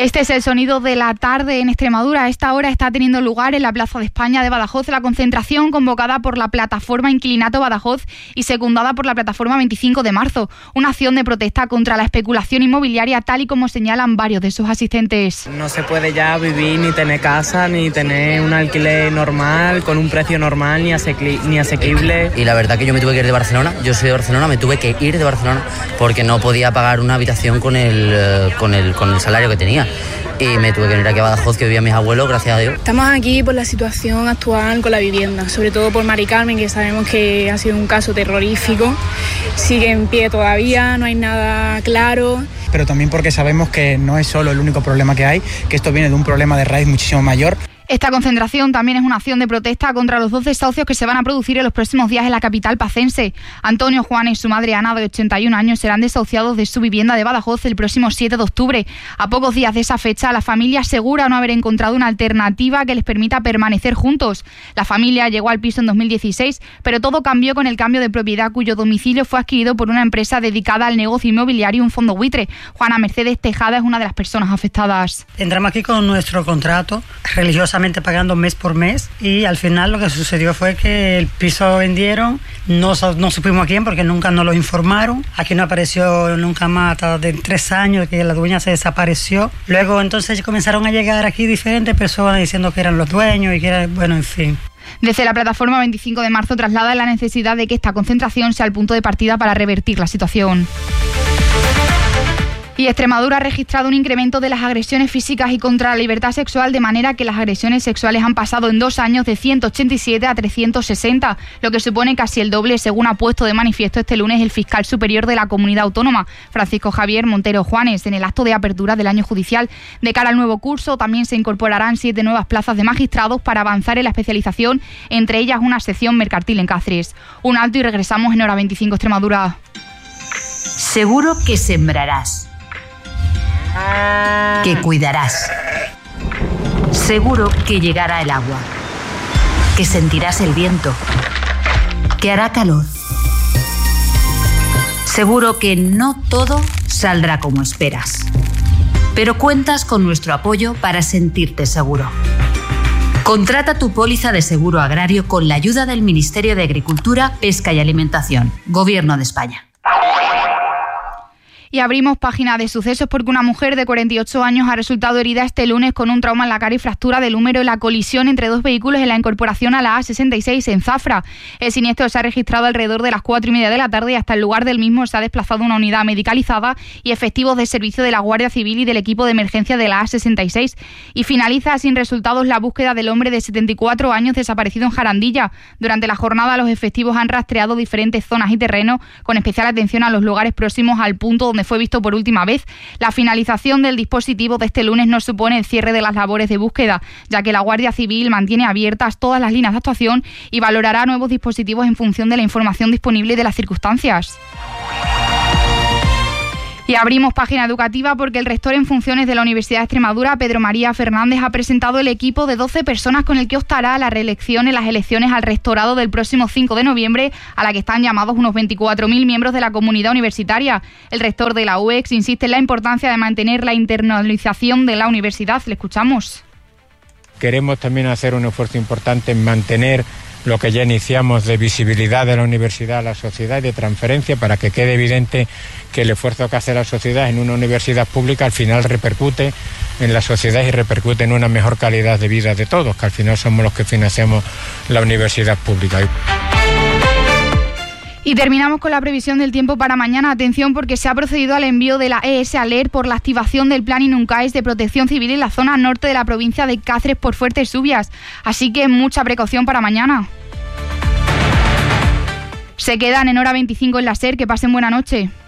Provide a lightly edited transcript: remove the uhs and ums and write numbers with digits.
Este es el sonido de la tarde en Extremadura. A esta hora está teniendo lugar en la Plaza de España de Badajoz la concentración convocada por la plataforma Inquilinato Badajoz y secundada por la plataforma 25 de marzo. Una acción de protesta contra la especulación inmobiliaria, tal y como señalan varios de sus asistentes. No se puede ya vivir ni tener casa, ni tener un alquiler normal, con un precio normal, ni asequible. Y la verdad que yo me tuve que ir de Barcelona. Yo soy de Barcelona, me tuve que ir de Barcelona porque no podía pagar una habitación con el salario que tenía. Y me tuve que venir aquí a Badajoz, que vivían mis abuelos, gracias a Dios. Estamos aquí por la situación actual con la vivienda, sobre todo por Mari Carmen, que sabemos que ha sido un caso terrorífico. Sigue en pie todavía, no hay nada claro. Pero también porque sabemos que no es solo el único problema que hay, que esto viene de un problema de raíz muchísimo mayor. Esta concentración también es una acción de protesta contra los 2 desahucios que se van a producir en los próximos días en la capital pacense. Antonio Juan y su madre Ana, de 81 años, serán desahuciados de su vivienda de Badajoz el próximo 7 de octubre. A pocos días de esa fecha, la familia asegura no haber encontrado una alternativa que les permita permanecer juntos. La familia llegó al piso en 2016, pero todo cambió con el cambio de propiedad, cuyo domicilio fue adquirido por una empresa dedicada al negocio inmobiliario, un fondo buitre. Juana Mercedes Tejada es una de las personas afectadas. Entramos aquí con nuestro contrato, religiosamente pagando mes por mes, y al final lo que sucedió fue que el piso vendieron, no supimos a quién porque nunca nos lo informaron. Aquí no apareció nunca más, hasta de 3 años que la dueña se desapareció. Luego entonces comenzaron a llegar aquí diferentes personas diciendo que eran los dueños y que era, bueno, en fin. Desde la plataforma 25 de marzo traslada la necesidad de que esta concentración sea el punto de partida para revertir la situación. Y Extremadura ha registrado un incremento de las agresiones físicas y contra la libertad sexual, de manera que las agresiones sexuales han pasado en 2 años de 187 a 360, lo que supone casi el doble, según ha puesto de manifiesto este lunes el fiscal superior de la comunidad autónoma, Francisco Javier Montero Juanes, en el acto de apertura del año judicial. De cara al nuevo curso, también se incorporarán 7 nuevas plazas de magistrados para avanzar en la especialización, entre ellas una sección mercantil en Cáceres. Un alto y regresamos en Hora 25 Extremadura. Seguro que sembrarás, que cuidarás. Seguro que llegará el agua, que sentirás el viento, que hará calor. Seguro que no todo saldrá como esperas, pero cuentas con nuestro apoyo para sentirte seguro. Contrata tu póliza de seguro agrario con la ayuda del Ministerio de Agricultura, Pesca y Alimentación, Gobierno de España. Y abrimos página de sucesos porque una mujer de 48 años ha resultado herida este lunes con un trauma en la cara y fractura del húmero en la colisión entre 2 vehículos en la incorporación a la A66 en Zafra. El siniestro se ha registrado alrededor de las 4:30 de la tarde y hasta el lugar del mismo se ha desplazado una unidad medicalizada y efectivos de servicio de la Guardia Civil y del equipo de emergencia de la A66. Y finaliza sin resultados la búsqueda del hombre de 74 años desaparecido en Jarandilla. Durante la jornada los efectivos han rastreado diferentes zonas y terrenos, con especial atención a los lugares próximos al punto donde fue visto por última vez. La finalización del dispositivo de este lunes no supone el cierre de las labores de búsqueda, ya que la Guardia Civil mantiene abiertas todas las líneas de actuación y valorará nuevos dispositivos en función de la información disponible y de las circunstancias. Y abrimos página educativa porque el rector en funciones de la Universidad de Extremadura, Pedro María Fernández, ha presentado el equipo de 12 personas con el que optará a la reelección en las elecciones al rectorado del próximo 5 de noviembre, a la que están llamados unos 24.000 miembros de la comunidad universitaria. El rector de la UEX insiste en la importancia de mantener la internalización de la universidad. Le escuchamos. Queremos también hacer un esfuerzo importante en mantener lo que ya iniciamos de visibilidad de la universidad a la sociedad y de transferencia, para que quede evidente que el esfuerzo que hace la sociedad en una universidad pública al final repercute en la sociedad y repercute en una mejor calidad de vida de todos, que al final somos los que financiamos la universidad pública. Y terminamos con la previsión del tiempo para mañana. Atención, porque se ha procedido al envío de la ES Alert por la activación del Plan Inuncaes de protección civil en la zona norte de la provincia de Cáceres por fuertes lluvias. Así que mucha precaución para mañana. Se quedan en Hora 25 en la SER. Que pasen buena noche.